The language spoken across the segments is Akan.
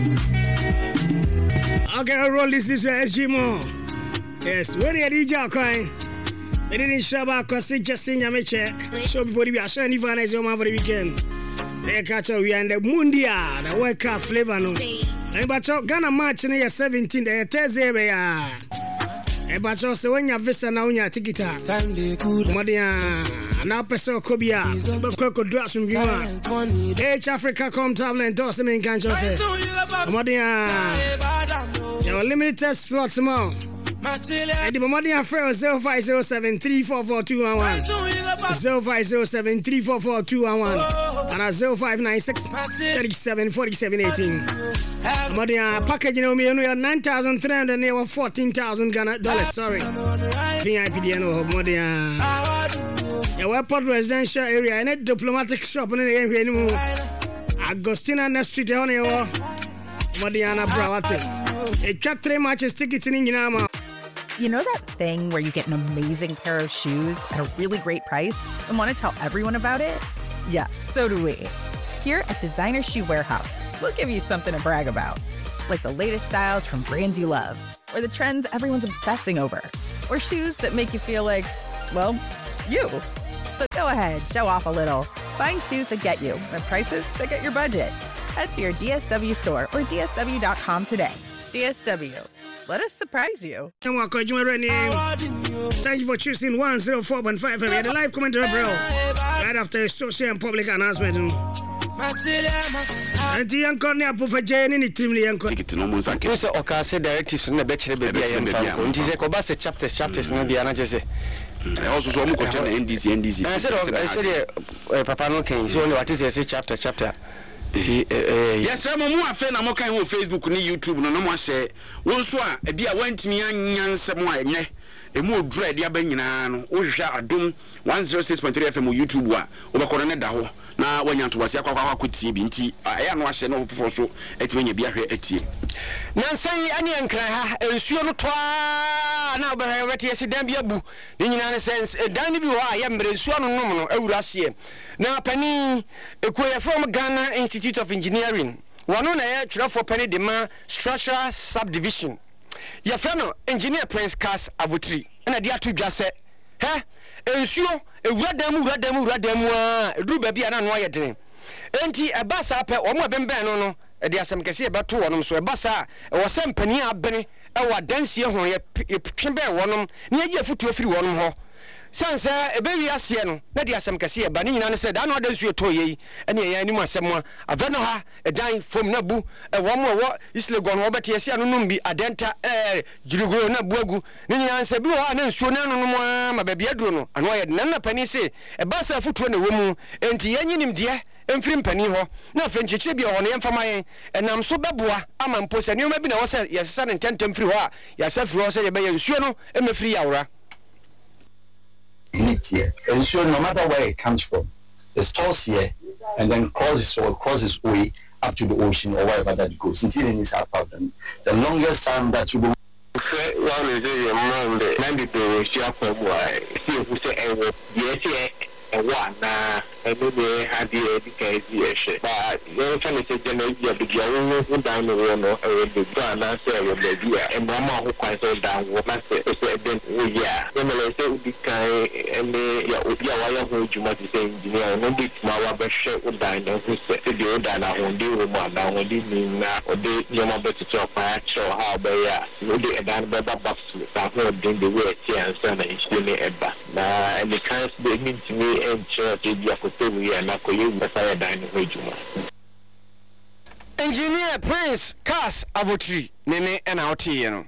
Okay, I'll roll this SG Mo. Yes, where are you coin? I didn't show back because it's just in your meche. So before we are showing you for the weekend. They catch up, we are in the Mundia, the World Cup flavor. No, but Ghana match in the 17th, the Thursday. But also when you visit now, you take it up. Modia, now person Kobia, but Coco drops from you. H Africa come travel and toss them in Cancho. Modia, your limited slots more. And the Modia Fair 0507 344 0507 344 and 0596 37 47 18. Modia package, you know me, only 9,300 and they were $14,000 Ghana. Sorry. VIP DNO Modia. Your airport residential area and a diplomatic shop in the area anymore. Agostina next street on your Modiana Brawati. A cat 3 matches tickets in Inama. You know that thing where you get an amazing pair of shoes at a really great price and want to tell everyone about it? Yeah, so do we. Here at Designer Shoe Warehouse, we'll give you something to brag about. Like the latest styles from brands you love, or the trends everyone's obsessing over, or shoes that make you feel like, well, you. So go ahead, show off a little. Find shoes that get you at prices that get your budget. Head to your DSW store or DSW.com today. DSW. Let us surprise you. Thank you for choosing 104.5 FM. The live commentary, bro. Right after a social and public announcement. And the young corner for Jane in the Trimley and Ticket no more. Okay, say directives in the Betcher Baby. And this is a Cobasa chapters, no, the Anajase. I also saw more content NDC. I said, Papa, no, can you only what is a chapter? Yes, I'm more fan. I'm okay on Facebook and YouTube. No more say. One swa, a beer went me and somewhere. A more dread, Yabenyan, Osha Adum 106.3 FM YouTube. Over Corona Daho. Now, when you want to was Yakaka could see Binti, I am watching no for so at when you be here at tea. Nancy, any and cry, and sure no twa now, but I read yes, Dambiabu. In any sense, a Danny, I am very swan nominal, Eurasia. Now, Penny, a queer from Ghana Institute of Engineering. One on air, for Penny Dema Structural Subdivision. Your fellow engineer Prince Cass Abutri, and a dear to just say, huh? Ensure a rademu, do baby and wire dream. Enti a bassa or more than no, a dear some can see about 2 on them, so a bassa or some penny up benny, or dance here when you can bear one near your foot to 3 1 Sans a baby asiano, Nadia some can see a banning and said, I know there's your toy, and ye anima someone, a venoha, a dying from Nabu, a one more what is Logon Robert Yasianumbi, a denta, Jugo Nabugu, Nina said, Blue, and then Sunan, my baby Adruno, and why had none of penny say, a bassa foot when a woman, and Tianim dear, and Frim Pennyho, no French tribute on the infamy, and I'm so babua, I'm on post, and you may be no say, yes, son and 10 free, yourself, Rosa, by your Suno, and a free hour. Here. And so no matter where it comes from, it starts here and then crosses way up to the ocean or wherever that goes. Until it is up them. The longest time that you go. And maybe had the education, but you're trying to say, you know, who down the one or the Ghana, and Mama who quite so down what I said, then, yeah, then I say, would be kind and why would you want to say, engineer, no big Mawa shirt would dine, who said, the old Dana won't do one down when they mean or they, you know, better to show how they are, no, they are done by box with that whole thing the way and son and still ever. And the kind they mean to me and church, Engineer Prince Cass Abutri, Nene and out here.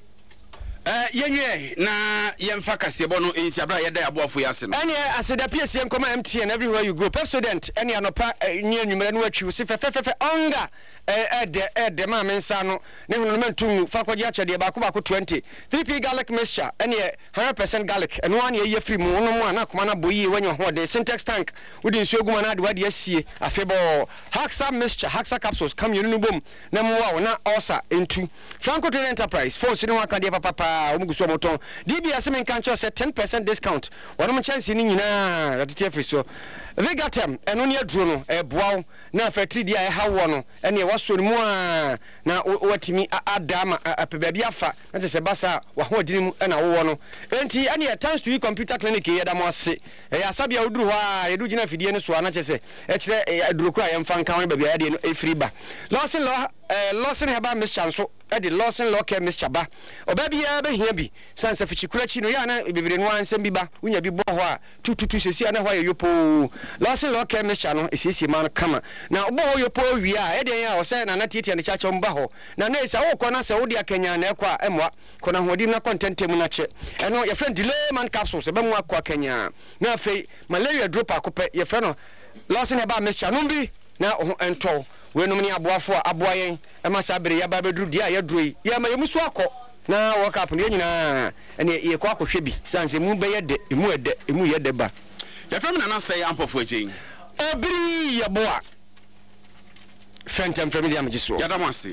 Na yemfakasi bono insiabra yeda abo for yasin. Any as the PSM come empty and everywhere you go. President any anopa near numero no atwi se fefe onga de ma mensa no ne honomentum fakwaji ache de ba ko 20 3p garlic mixture any 100% garlic and one ye free mu no mu anakoma na boyi wanyo ho de syntax tank wudi nsu eguma na de wade asie afebo haxa mixture haxa capsules come you no bom na mu wa na osa entu Franco Trade Enterprise phone sinu aka de papa omuguso moton DBS men kan cho say 10% discount one chance ni nyina ratete free so Vegatem eno ne aduro no eboaw na afetri dia e hawo no ene waso mu a na watimi adama apebia afa na te se basa wa hodini na wo no enti ene thanks to computer clinic yedam ase asabia oduru ho a yedu gina fidie ne so na che se kire aduro kura ye mfa nkan ne babia de no efiri ba Lawson heba mischanso edi Lawson Locker mischaba obabia be hia bi sanse fichikurachi no ya na bebere no ansem bi ba unya bi bo ho a tututu sesi na ho ya yopo Lawson Locker mischa no esisi ma no kama na obo ho yopo wi a edi ya o se na tieti ne chacho mba ho na na esa wo kona se wo dia Kenya na ekwa emwa kona hodi na content mu na che eno ye friend delay man capsules be mu akwa Kenya na afei malaria drop akopɛ ye friend no Lawson heba mischa no bi na ho ento wenum ni aboafo aboayen e ma sabere ya ba bedru dia ya droi ya ma yemusu akọ na work up ne nyina ene ye kwa akọhwe bi sanse mu be yede emu yede ba ya fam na na say ampofo agyin obiri ye boa fentem fam dia magiso ya da mwase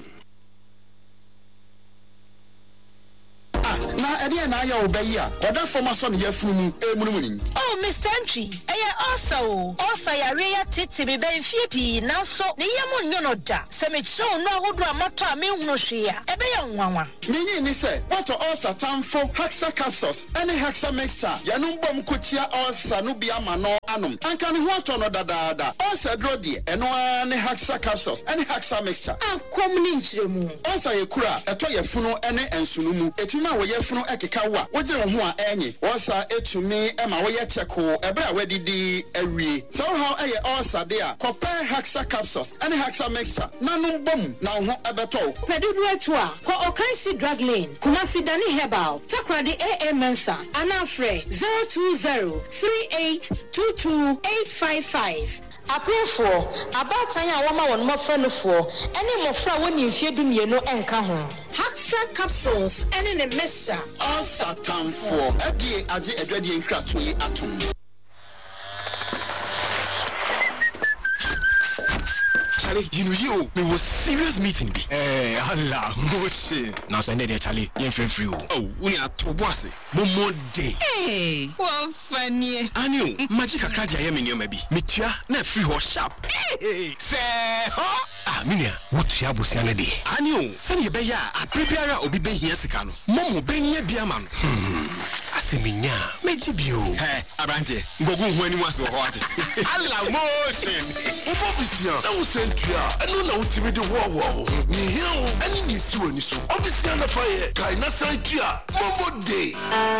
na ede na ya obayi a oda formaso ne yafunu emunumuni oh Mr. Entry also ya reya tete be ben fie pi na so ne yemu nyono da se me chiro no ahodo amato a me hunu hwea ebe ya nwanwa nyi ni se what also tamfo hexa capsules any hexa mixture ya no bom kotia also no bia ma no anum anka ne ho ato no dadaada also dro de eno ne hexa capsules any hexa mixture ankom ni nchiremu also ye kura eto yefunu ene ensunumu etuma wo yefunu ekeka wa wogire ho a enyi also etumi ema wo ye cheko ebra wadidi awie somehow eye also there compare hexa capsules any hexa mixture nanum bom na ho ebeto pedudu atwa ko okanshi drug lane kumasi dani herbal takrade AA Mensa anafre 02038228855 Apefo abatan ya wama won mofra no fo ene mofra woni mfie dumienu enka ho Hexa capsules ene ne mixture all satan for ade age edwade nkrato yi atom Charlie, you we was serious meeting be. Allah, moche. Now so dey Charlie, yen free. Oh, we are to boss. Momo day. Hey, what funny. Anu, magic akaja ye me bi. Mitua na free ho sharp. Hey, say, ho. Ah, minia, what ya busia na dey. Anu, say ye be ya, a prepare obi be hia sika no. Momo be nya bia ma no. Aseminya, meji bio. Hey, abranje, ngogu hu ani mu ase ho ate. Allah motion. Obo bisia, na wo sentua, eno na utimi de wo. Ni hiao, ani ni siwo ni so. Obisia na faye, kai na sentua, Momo day.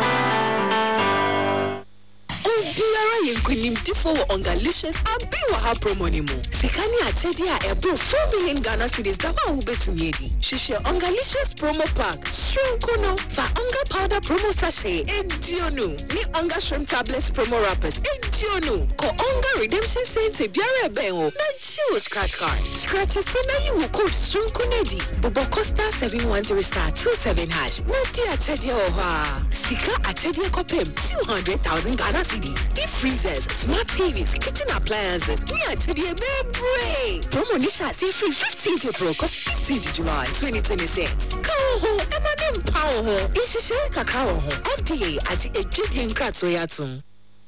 Biara yenkunim tifo wo ongalicious abiwa ha promo ni mu. Sikani achedi a ebro 4 million Ghana cedis da wa ubetumi edi. Shishe ongalicious promo pack. Shrimp fa onga powder promo sachet edionu. Ni onga shrimp tablets promo wrappers edionu. Ko onga redemption cents biara benwo. Na chill scratch card. Scratch so na you code shrimp kunedi. Bobo Costa 710*27#. Na di achedi oha. Sika achedi kopem 200,000 Ghana cedis. Deep freezers, smart TVs, kitchen appliances. We are to the baby. Promo Nisha say free 15th April, 15th July 2026. Kaho, Emanem Power, Ishisha Kakao, FDA at Ejidian Kratsoyatum.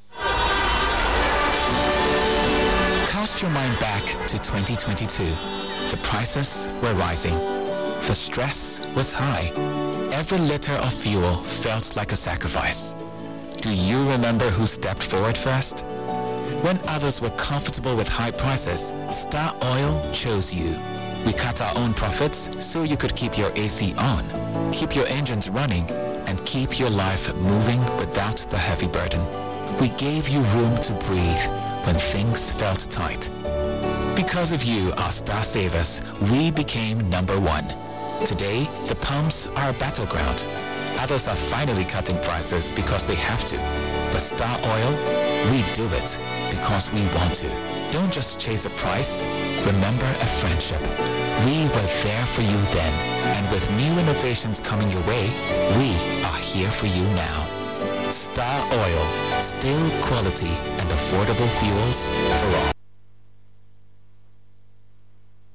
Cast your mind back to 2022. The prices were rising. The stress was high. Every liter of fuel felt like a sacrifice. Do you remember who stepped forward first? When others were comfortable with high prices, Star Oil chose you. We cut our own profits so you could keep your AC on, keep your engines running, and keep your life moving without the heavy burden. We gave you room to breathe when things felt tight. Because of you, our Star Savers, we became #1. Today, the pumps are a battleground. Others are finally cutting prices because they have to. But Star Oil, we do it because we want to. Don't just chase a price, remember a friendship. We were there for you then, and with new innovations coming your way, we are here for you now. Star Oil, still quality and affordable fuels for all.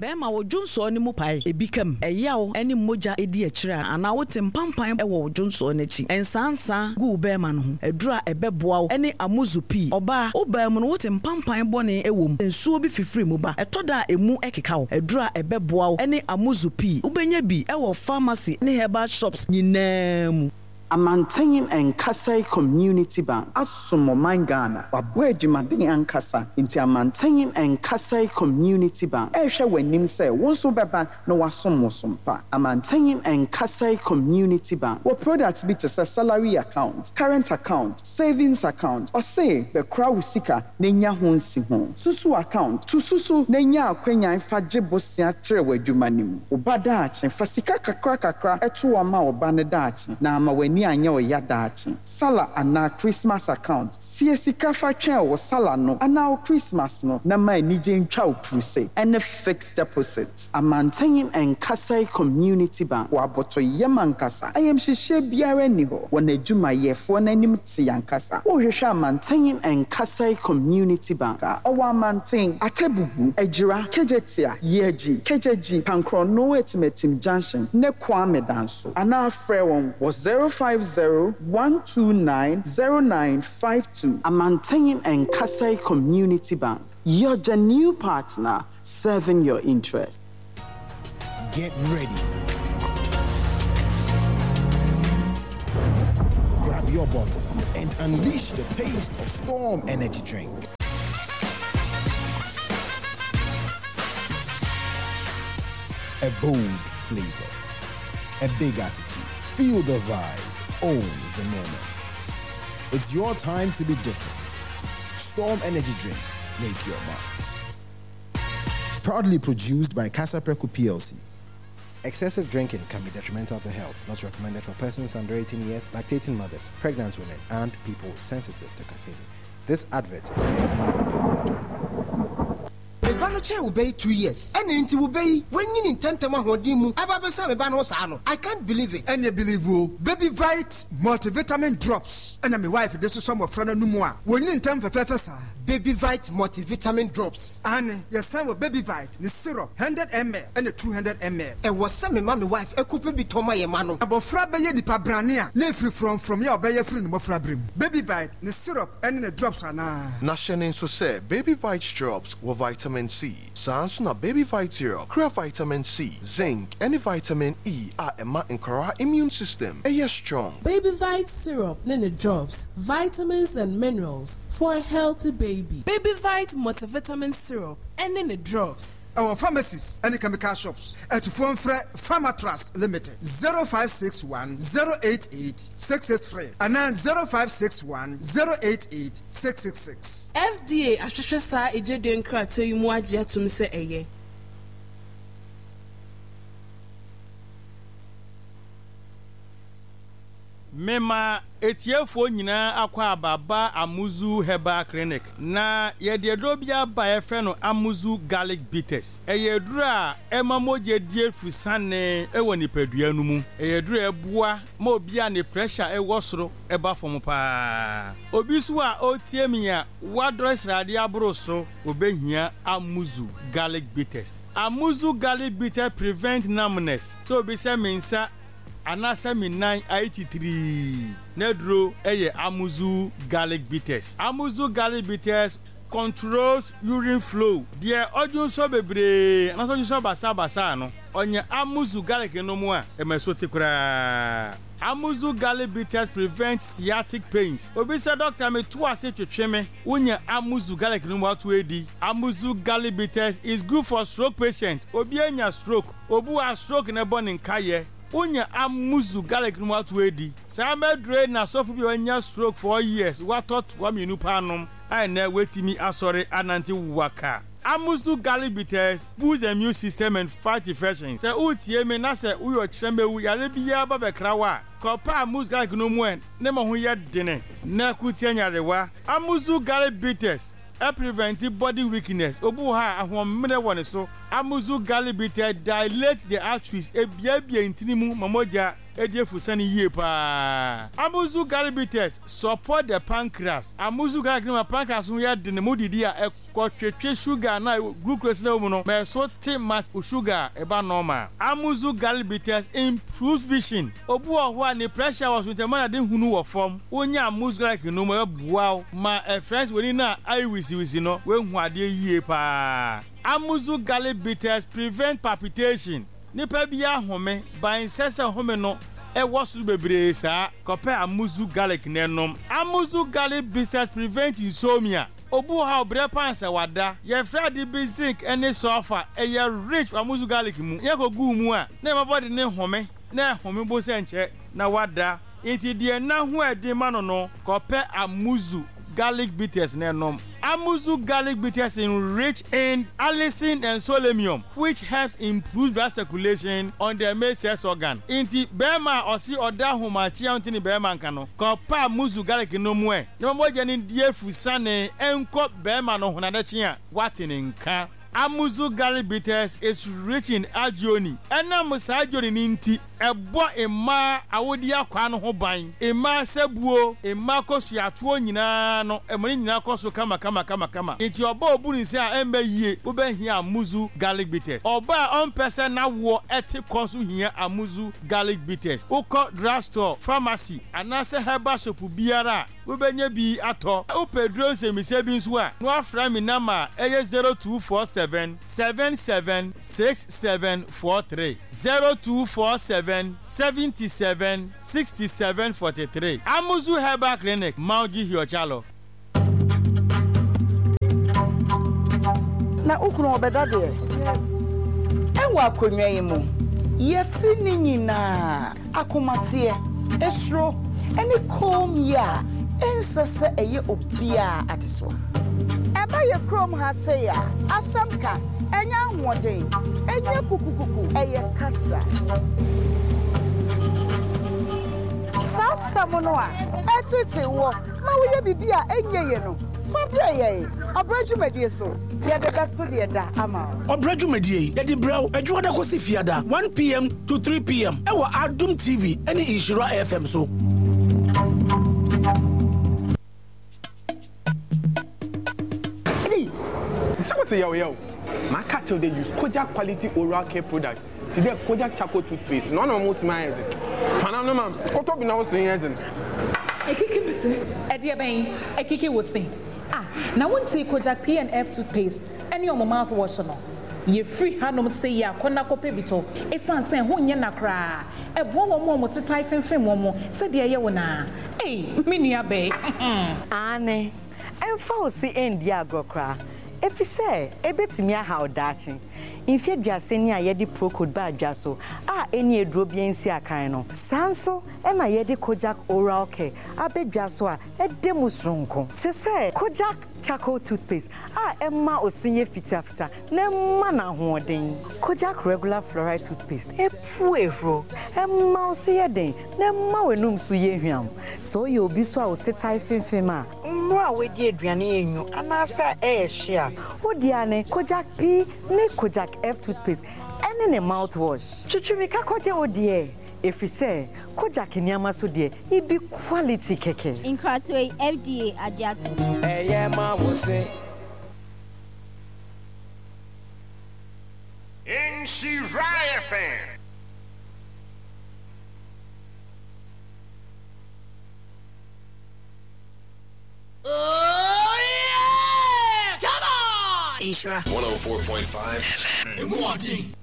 Bema wo Junso ni mu pai ebikam eyawo eni moja edi akira ana wote mpampan ewo Junso n'echi ensansa gu bema no ho edura ebeboa eni amuzupi oba obam no wote mpampan bone ewom ensuo bi fifiri mu ba etoda emu ekeka wo edura ebeboa eni amuzupi ubenya bi ewo pharmacy ne herbal shops nyinam. Amantenyin and Kasai Community Bank. Asumo Mangana. Wabwe Jumadini and Kasa. Inti Amantenyin and Kasai Community Bank. Esha when nim say wonso beba no wasomo sompa. Amantenyin and Kasai Community Bank. What products be to say salary account, current account, savings account, or say the crowd sika nenya honsi hon. Susu account. To susu nenya akwenya infa jebosia trewe jumanim. Ubadachi fasika kakra etu ama obanedachi. Na ama weni anyo yadachi. Sala ana Christmas account. Siesika fa chen wo sala no. Ana Christmas no. Na ma nije ntwa opuse. And a fixed deposit. Amantenyin and Kasai Community Bank. Waboto yemankasa. Ayem shishe biare ni ho. Wana juma yefo na nim ti yankasa. Wo hwehwe Amantenyin and Kasai Community Bank. Owa Amanten Atebubu Ejira Kejetia Yeji Kejeji Pankro no etimetim junction ne Kwame Danso. Ana frɛ won was 050-129-0952. Amantenyin and Kasai Community Bank. You're the new partner serving your interest. Get ready. Grab your bottle and unleash the taste of Storm Energy Drink. A bold flavor, a big attitude. Feel the vibe, own the moment. It's your time to be different. Storm Energy Drink, make your mark. Proudly produced by Casa Preco PLC. Excessive drinking can be detrimental to health. Not recommended for persons under 18 years, lactating mothers, pregnant women, and people sensitive to caffeine. This advert is FDA approved. Banoche will be 2 years. And it will be when you intend to Mahodimu. I can't believe it. And you believe Baby Vite multivitamin drops. And my wife, this is some of friend no more. When you intend for Professor Baby Vite multivitamin drops. And your son with Baby Vite, the syrup 100 ml and the 200 ml. And was some my wife a couple be Toma Yamano. About Frabaye di Pabrania, free from your Bayer friend Mofrabrim. Baby Vite, the syrup and the drops are now. National so say Baby Vite drops with vitamin C. Sansuna Baby Vite syrup, crea vitamin C, zinc, and vitamin E are a ma incora immune system. A strong. Baby Vite syrup, then it drops vitamins and minerals for a healthy baby. Baby Vite multivitamin syrup, and then it drops. Our pharmacies and chemical shops at Phone Pharma Trust Limited 0561 088 663 and 0561 088 666. FDA Ashashasa Ejeden Krato Yumuaja to Mr. Eye. Mema etiefo nyina akwa ababa Amuzu Herbal Clinic na yede dobia ba efre no Amuzu Garlic Bitters eyedura emamoje die fusane ewo nipadua nu mu eyedura ebua ma obia ne pressure ewo soro eba fom pa obisu a otiemia wadres rade abroso obehia Amuzu Garlic Bitters. Amuzu Garlic Bitters prevent numbness to be se mensa anasa mi 983 nedro eye Amuzu Garlic Bitters. Amuzu Garlic Bitters controls urine flow. Dear audion so bebre anasa so basa no onye Amuzu Garlic no mu a emesoti kura. Amuzu Garlic Bitters prevents sciatic pains. Obi say doctor me to ase twetwe me unya Amuzu Garlic no mu atu edi. Amuzu Garlic Bitters is good for stroke patient. Obi anya stroke, obu a stroke na born nkaye. Unya Amuzu Garlic no atu edi. Say me drain na sofo bi anya stroke for years. What thought wa menu panom. I na wetimi asori ananti waka. Amuzu Garlic Bitters boost the immune system and fight infections. Say utie me na say uyo chembe wu yare biya ba bekrawa. Kopa Amuzu Garlic no mu en ne mo ho ye dene. Na kutie nyarewa. Amuzu Garlic Bitters prevent body weakness. Obu ha ahom mene woni so Amuzu garlic bitters dilate the arteries ebia intinimu mamoja ediefusani yie pa. Amuzu garlic bitters support the pancreas. Amuzu garlic no pancreas no ya de ne modidi a ekotwetwe sugar na glucose na mu no me so te mass sugar eba normal. Amuzu garlic bitters improves vision. Obu ohwa ni pressure was with man de hunu wo form. Onya amuzu garlic no mo bua ma friends woni na ai wisi no we hu ade yie pa. Amuzu garlic bitters prevent palpitation. Nipa bia home ban sese home no was bebre sa kope amuzu garlic nenom. Amuzu garlic bitters prevent insomnia. Obu ha obre panse wada ye frade bi zinc ene sulfur ye rich amuzu garlic mu ye ko gu mu a na my body ne home na home bo se nche na wada inti de na ho ede ma no kope amuzu garlic bitters nenom. Amuzu garlic bitters rich in allicin and selenium, which helps improve blood circulation on the male sex organ. Inti bema osi oda humachi antini bema nkano. Kopa amuzu garlic no mwe. No mo jeni die fusane enko bema no hunadechia watini nka. Amuzu garlic bitters is rich in agioni. Ena musa agioni ninti ebo ema awodi akwa no ho ban. Ema sebuo, ema kosu atuo nyina no, emoni nyina kosu kama. Inti oba obu ni se a embe yie, ube hia amuzu garlic bitters. Oba on person na wo eti konsu hia amuzu garlic bitters. Uko drugstore, pharmacy, anase herbal shop biara, ube nye bi ato. Upe drone se mi se bi nso a, no afra mi nama eye 0247 776743 0247 77 6743. Amuzu Herbal Clinic, Mauji Hiochalo. Na ukunu obeda de enwa akonwa yi mu yeti ni nyina akomatie esro eni kom ya ensese eye obia adeso eba ye krom ha se ya asamka enya hoden enya kukukuku eye kasa sasa mono a etete wo ma wo ye bibia enye ye no fabreye obrajumedie so ya de gatso de da ama obrajumedie ya di braw adwoda ko si fiada 1 p.m. to 3 p.m. e wa Adum TV ene Ishira FM so say yo my catch they use Kojak quality oral care product today Kojak charcoal toothpaste none of most my head fanam man ko to bi na wo say head ekiki be say e de ben ekiki wo say na won take Kojak PNF toothpaste any your mouth wash no ye free hanom say ya kona ko pebito esan sen ho nye na kra e bo wo mo setai fenfen mo se de ye wo na me nua be ane emfa o si endi agokra efi say ebetimi aha odachi infia duase ni ayedi procode ba adwaso eni eduro biensi akan no sanso na yedi Kojak oral care abedwaso edemu sronko se say Kojak charcoal toothpaste emma osinye fita nemma na hoden Kojak regular fluoride toothpaste epu ehro emma osiye den nemma wenum so yehwiam so ye obi so a osetai fenfem mro a wedi aduane enyu anasa ehye odiane Kojak P ne Kojak F toothpaste ene ne mouthwash chuchumika koje odie if you say Kojak nyama so de ibi quality keke Inkratwe FDA ajatu ma wo say in Shiraya fan oh yeah come on Ishra 104.5 FM